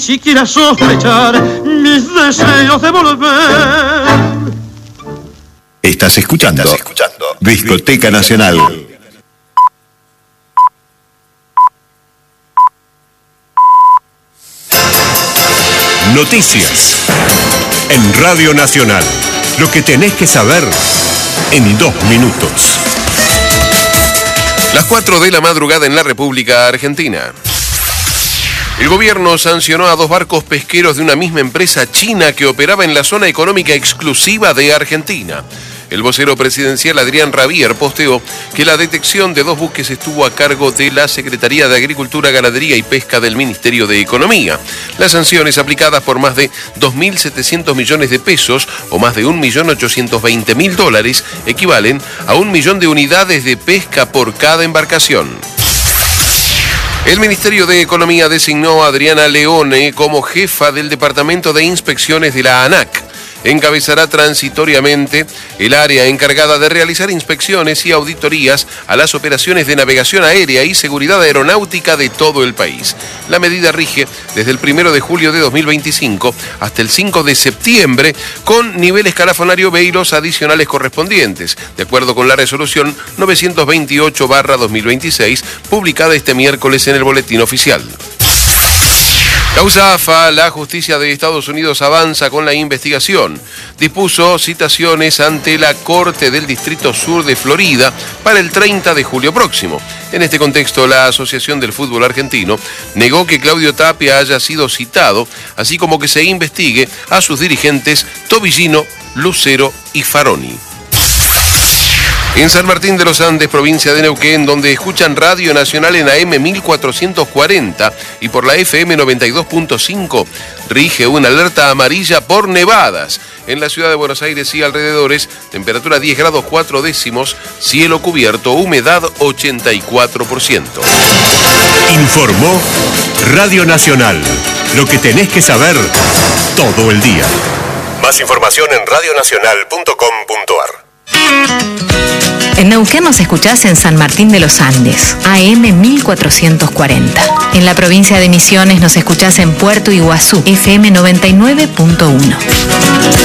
siquiera sospechar mis deseos de volver. Estás escuchando Discoteca Nacional. Noticias en Radio Nacional. Lo que tenés que saber en 2 minutos. Las 4 de la madrugada en la República Argentina. El gobierno sancionó a 2 barcos pesqueros de una misma empresa china que operaba en la zona económica exclusiva de Argentina. El vocero presidencial Adrián Rabier posteó que la detección de 2 buques estuvo a cargo de la Secretaría de Agricultura, Ganadería y Pesca del Ministerio de Economía. Las sanciones aplicadas por más de 2.700 millones de pesos o más de 1.820.000 dólares equivalen a 1 millón de unidades de pesca por cada embarcación. El Ministerio de Economía designó a Adriana Leone como jefa del Departamento de Inspecciones de la ANAC. Encabezará transitoriamente el área encargada de realizar inspecciones y auditorías a las operaciones de navegación aérea y seguridad aeronáutica de todo el país. La medida rige desde el 1 de julio de 2025 hasta el 5 de septiembre con nivel escalafonario B y los adicionales correspondientes, de acuerdo con la resolución 928/2026, publicada este miércoles en el Boletín Oficial. Causa AFA, la justicia de Estados Unidos avanza con la investigación. Dispuso citaciones ante la Corte del Distrito Sur de Florida para el 30 de julio próximo. En este contexto, la Asociación del Fútbol Argentino negó que Claudio Tapia haya sido citado, así como que se investigue a sus dirigentes Tobillino, Lucero y Faroni. En San Martín de los Andes, provincia de Neuquén, donde escuchan Radio Nacional en AM 1440 y por la FM 92.5, rige una alerta amarilla por nevadas. En la ciudad de Buenos Aires y alrededores, temperatura 10 grados 4 décimos, cielo cubierto, humedad 84%. Informó Radio Nacional. Lo que tenés que saber todo el día. Más información en radionacional.com.ar. En Neuquén nos escuchás en San Martín de los Andes, AM 1440. En la provincia de Misiones nos escuchás en Puerto Iguazú, FM 99.1.